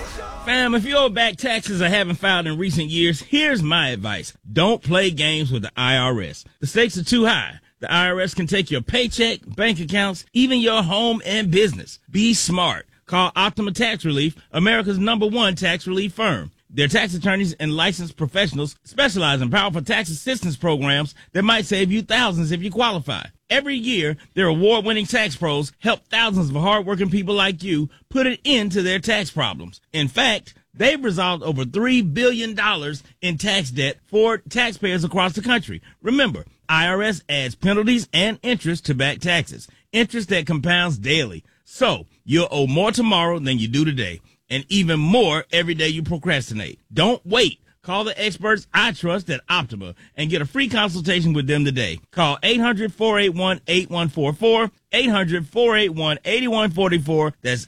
Fam, if you owe back taxes or haven't filed in recent years, here's my advice. Don't play games with the IRS. The stakes are too high. The IRS can take your paycheck, bank accounts, even your home and business. Be smart. Call Optima Tax Relief, America's #1 tax relief firm. Their tax attorneys and licensed professionals specialize in powerful tax assistance programs that might save you thousands if you qualify. Every year, their award-winning tax pros help thousands of hardworking people like you put an end to their tax problems. In fact, they've resolved over $3 billion in tax debt for taxpayers across the country. Remember, IRS adds penalties and interest to back taxes, interest that compounds daily. So, you'll owe more tomorrow than you do today, and even more every day you procrastinate. Don't wait. Call the experts I trust at Optima and get a free consultation with them today. Call 800-481-8144, 800-481-8144. That's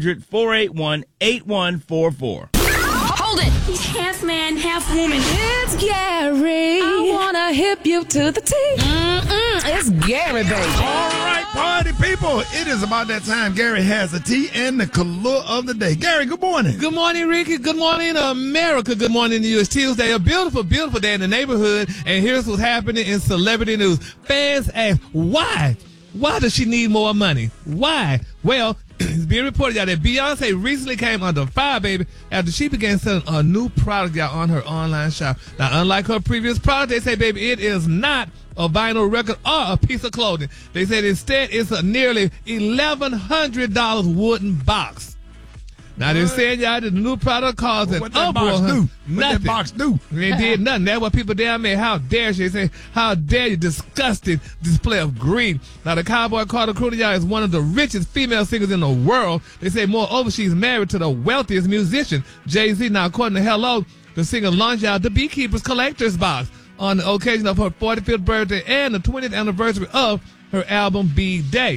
800-481-8144. Hold it! He's half man, half woman. It's Gary. I wanna hip you to the T. It's Gary, baby. All right, party people. It is about that time. Gary has a tea and the color of the day. Gary, good morning. Good morning, Ricky. Good morning, America. Good morning to you. It's Tuesday. A beautiful, beautiful day in the neighborhood. And here's what's happening in celebrity news. Fans ask, why? Why does she need more money? Why? Well, it's being reported out that Beyonce recently came under fire, baby, after she began selling a new product out on her online shop. Now, unlike her previous product, they say, baby, it is not a vinyl record or a piece of clothing. They said instead it's a nearly $1,100 wooden box. Now, they're saying, y'all, that the new product caused an uproar. What that box do? They did nothing. That's what people down there, how dare she? They say, how dare you, disgusting display of greed. Now, the Cowboy Carter Cruz is one of the richest female singers in the world. They say, moreover, she's married to the wealthiest musician, Jay-Z. Now, according to Hello, the singer launched out the Beekeeper's Collector's Box on the occasion of her 45th birthday and the 20th anniversary of her album B-Day.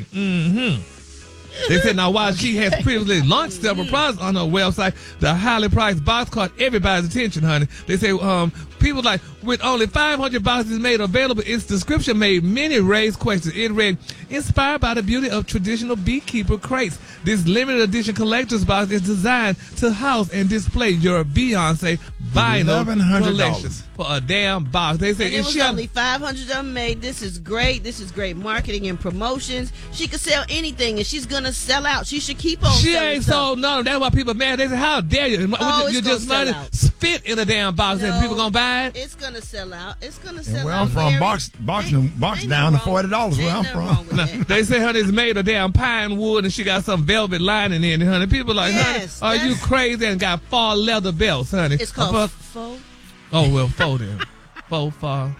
They said now while she has previously launched several products on her website, the highly priced box caught everybody's attention, honey. They say people like, with only 500 boxes made available, its description made many raise questions. It read, inspired by the beauty of traditional beekeeper crates, this limited edition collector's box is designed to house and display your Beyonce vinyl collection for a damn box. They say and it was only 500 of them made. This is great. This is great marketing and promotions. She could sell anything, and she's gonna sell out. She should keep on. She selling ain't stuff. sold none. That's why people mad. They say, how dare you? You just money spit in a damn box and people gonna buy it. It's gonna sell out. It's gonna sell out. Where I'm from, box down to $40. Where I'm from. They say, honey, it's made of damn pine wood and she got some velvet lining in it, honey. People like, honey, are you crazy? And got fall leather belts, honey. It's called faux. Oh, well, faux then. Faux.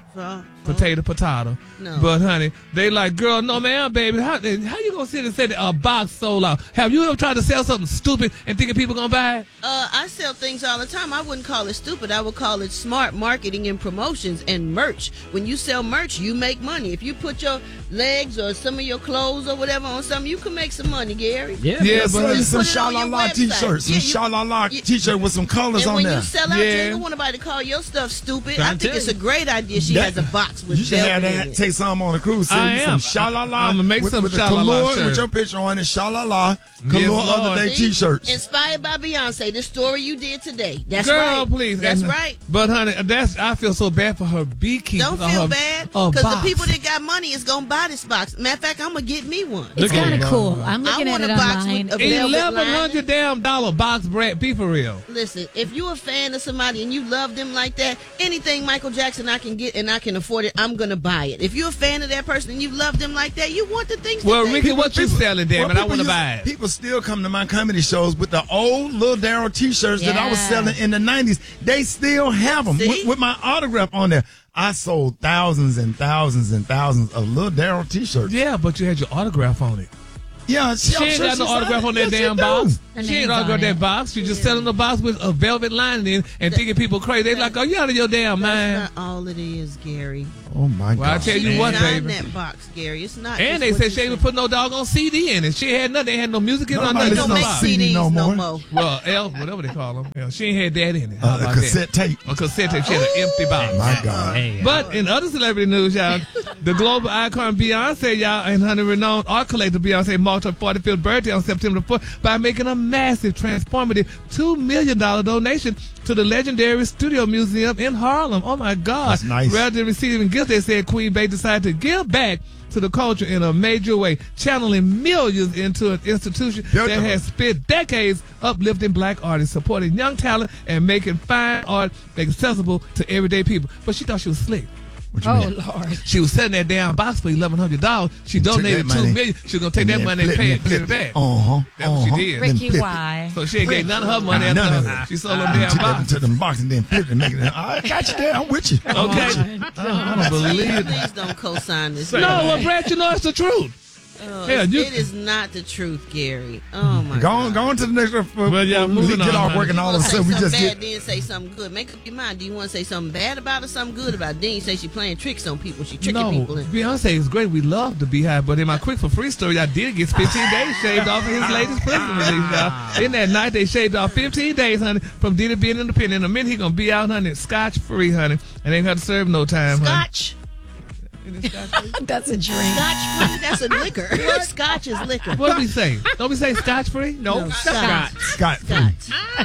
Potato. No. But, honey, they like, girl, no, man, baby. How you going to sit and say that a box sold out? Have you ever tried to sell something stupid and thinking people going to buy it? I sell things all the time. I wouldn't call it stupid. I would call it smart marketing and promotions and merch. When you sell merch, you make money. If you put your legs or some of your clothes or whatever on something, you can make some money, Gary. Yeah, but some Sha-La-La t-shirts. Some Sha-La-La t-shirt with some colors on there. And when you sell out, you ain't gonna want nobody to call your stuff stupid. I think it's a great idea. She has a box with you should have that. Take some on the cruise. Some Sha-La-La. I'm gonna make some with Sha-La-La shirts. With your picture on it. Sha-La-La. Color of the day t-shirts. Inspired by Beyonce. The story you did today. That's Girl, right. Please. That's right. But honey, I feel so bad for her beekeeper. Don't feel bad, because the people that got money is gonna buy this box. Matter of fact, I'm gonna get me one. It's kind of cool. I'm looking at it online. $1,100 damn box, Brad. Be for real. Listen, if you're a fan of somebody and you love them like that, anything Michael Jackson I can get and I can afford it, I'm gonna buy it. If you're a fan of that person and you love them like that, you want the things. Well, Ricky, what you selling, damn it? I want to buy it. People still come to my comedy shows with the old Lil Darryl t-shirts that I was selling in the 90s. They still have them with my autograph on there. I sold thousands and thousands and thousands of Lil Darryl t-shirts. Yeah, but you had your autograph on it. Yeah, she ain't got no autograph on that damn box. She ain't autographed that box. She just selling the box with a velvet lining in and thinking people crazy. They like, oh, you out of your damn mind. That's not all it is, Gary. Oh my God! Well, I tell you She's what, not in baby. that box, Gary. It's not. And just they what said you she ain't even put no doggone CD in it. She had nothing. They had no music in it. Nobody They listen don't to make CD CDs no no more. more. Well, L, whatever they call them. Yeah, she ain't had that in it. How A about cassette tape. that? A cassette tape. She had an empty box. My God! Hey, But in other celebrity news, y'all, the global icon Beyonce, y'all, and honey renowned art collector Beyonce marked her 45th birthday on September 4th by making a massive transformative $2 million donation to the legendary Studio Museum in Harlem. Oh my God. That's nice. Rather than receiving gifts, they said Queen Bey decided to give back to the culture in a major way, channeling millions into an institution that has spent decades uplifting black artists, supporting young talent, and making fine art accessible to everyday people. But she thought she was slick. What you mean? Lord. She was selling that damn box for $1,100. She donated that money. $2 million. She was gonna take that money and pay it back. That's what she did. Ricky, why? So she ain't gave none of her money None after of it. she sold them damn Took that box. to them box and then flipped and make it. I got you there. I'm with you. Okay. I don't believe it. Please don't co-sign this. No, well, Brad, you know it's the truth. Hell, it is not the truth, Gary. Oh my Go God. on to the next one. Well, yeah, moving get on, off man. work and all of a Say sudden we something just bad, get. then say something good. Make up your mind. Do you want to say something bad about it, something good about it? Then you say she playing tricks on people. She tricking No, people. Beyonce is great. We love the Beehive, but in my quick for free story, I did get 15 days shaved off of his latest prison release, y'all. In that night, they shaved off 15 days, honey, from Diddy being independent. In a minute, he gonna be out, honey, scotch free, honey, and ain't got to serve no time, honey. Scotch. That's a drink. Scotch free. That's a liquor. Scotch is liquor. What do we say? Don't we say scotch free? No, Scotch. Scott. Scotch.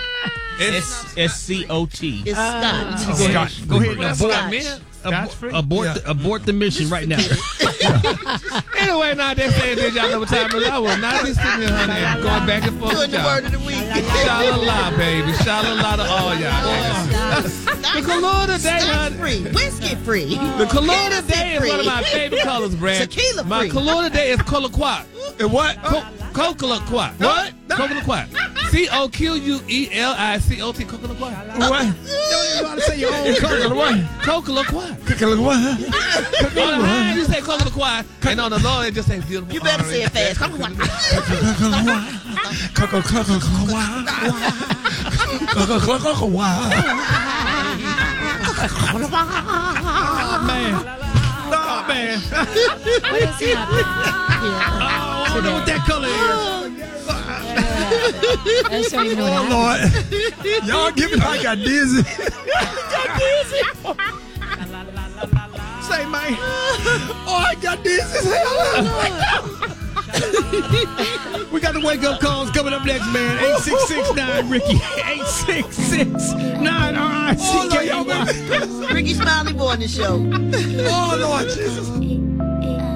SCOT. It's Scotch. Go Scotch. ahead. Go ahead and Scotch. abort the mission right now. Anyway, now they're saying this, y'all know what time it is. I will not be sitting here, honey, and going back and forth Doing with the y'all. word of the week. Sha-la-la, baby. Sha-la-la to all y'all. The color today, Scotch honey. free. Whiskey free. The color Hennessy today is one of my free. favorite colors, Brad. Tequila My free. color today is color quat. What? Coconut quat. What? Coconut quat. COQUELICOT. Coconut quat. What? Don't even know how to say your own color. What? Coconut quat. What? On the high, you say coconut quat, and on the low, it just say beautiful. You better say it fast. Come on. Man. Oh, man. What is happening? I don't know what that color is. I just don't even know what Oh happened. Lord! Y'all give me like I dizzy. Say, man. Oh, I got dizzy as hell. We got the wake up calls coming up next, man. 8669 Ricky. 8669 RICK. Ricky Smiley Morning Show. Oh Lord Jesus!